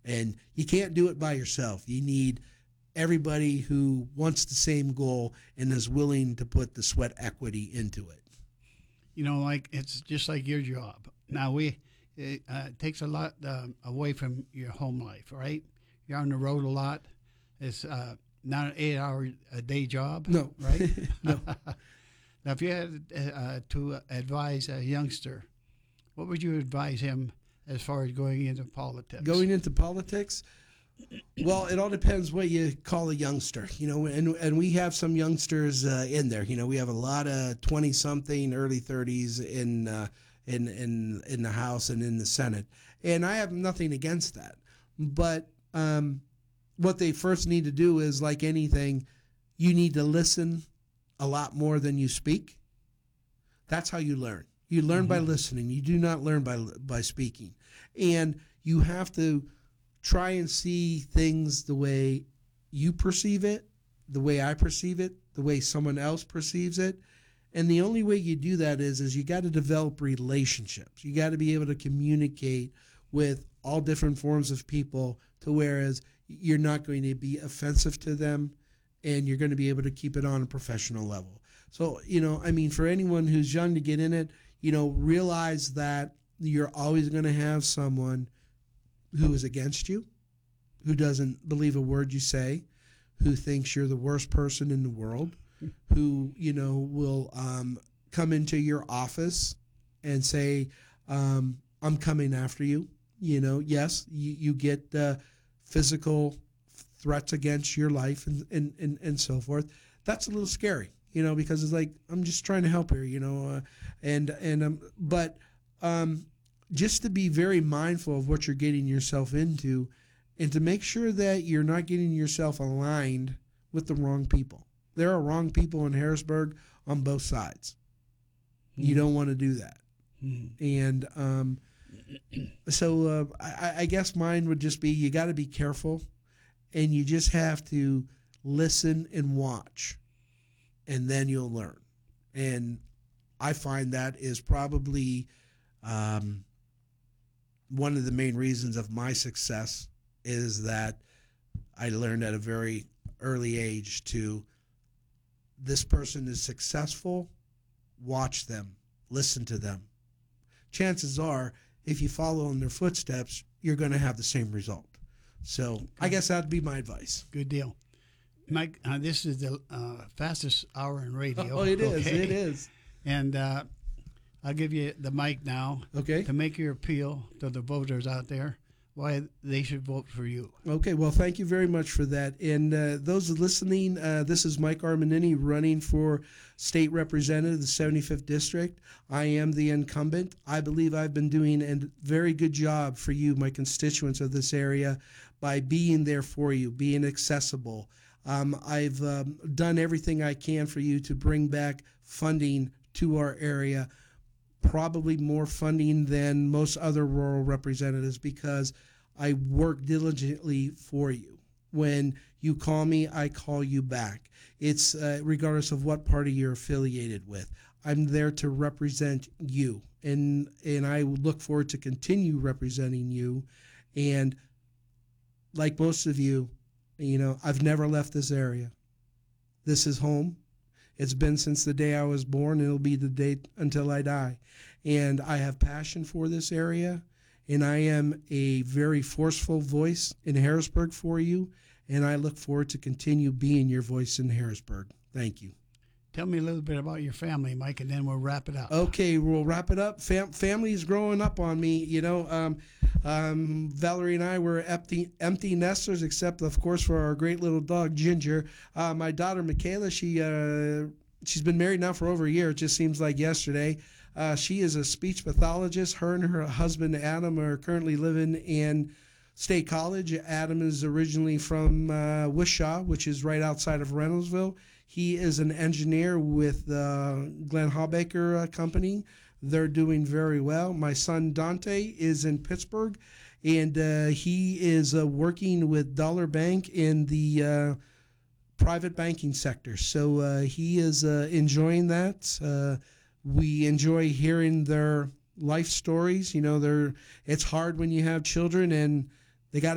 And you can't do it by yourself. You need everybody who wants the same goal and is willing to put the sweat equity into it. Like it's just like your job. Now it takes a lot away from your home life, right? You're on the road a lot. It's not an 8-hour a day job. No. Right? No. Now, if you had to advise a youngster, what would you advise him as far as going into politics? Going into politics? Well, it all depends what you call a youngster, and we have some youngsters in there. We have a lot of 20-something, early 30s in the House and in the Senate, and I have nothing against that. But what they first need to do is, like anything, you need to listen a lot more than you speak. That's how you learn. You learn by listening. You do not learn by speaking, and you have to try and see things the way you perceive it, the way I perceive it, the way someone else perceives it. And the only way you do that is you got to develop relationships. You got to be able to communicate with all different forms of people to whereas you're not going to be offensive to them and you're going to be able to keep it on a professional level. So, for anyone who's young to get in it, realize that you're always going to have someone who is against you, who doesn't believe a word you say, who thinks you're the worst person in the world, who, will come into your office and say, I'm coming after you. Yes, you get physical threats against your life and so forth. That's a little scary, because it's like, I'm just trying to help here, but just to be very mindful of what you're getting yourself into and to make sure that you're not getting yourself aligned with the wrong people. There are wrong people in Harrisburg on both sides. You don't want to do that. And so I guess mine would just be you got to be careful and you just have to listen and watch and then you'll learn. And I find that is probably one of the main reasons of my success is that I learned at a very early age to this person is successful, watch them, listen to them. Chances are, if you follow in their footsteps, you're going to have the same result. So okay. I guess that'd be my advice. Good deal. Mike, this is the fastest hour in radio. Oh, it is. It is. And I'll give you the mic now to make your appeal to the voters out there why they should vote for you. Okay, well, thank you very much for that. And those listening, this is Mike Armanini running for state representative, the 75th District. I am the incumbent. I believe I've been doing a very good job for you, my constituents of this area, by being there for you, being accessible. I've done everything I can for you to bring back funding to our area, probably more funding than most other rural representatives because I work diligently for you. When you call me, I call you back. It's regardless of what party you're affiliated with. I'm there to represent you, and I look forward to continue representing you. And like most of you, I've never left this area. This is home. It's been since the day I was born, and it'll be the day until I die. And I have passion for this area, and I am a very forceful voice in Harrisburg for you, and I look forward to continue being your voice in Harrisburg. Thank you. Tell me a little bit about your family, Mike, and then we'll wrap it up. Okay, we'll wrap it up. Family is growing up on me. Valerie and I were empty nesters, except, of course, for our great little dog, Ginger. My daughter, Michaela, she's been married now for over a year. It just seems like yesterday. She is a speech pathologist. Her and her husband, Adam, are currently living in State College. Adam is originally from Wishaw, which is right outside of Reynoldsville. He is an engineer with Glenn Hawbaker Company. They're doing very well. My son, Dante, is in Pittsburgh, and he is working with Dollar Bank in the private banking sector. So he is enjoying that. We enjoy hearing their life stories. It's hard when you have children and they got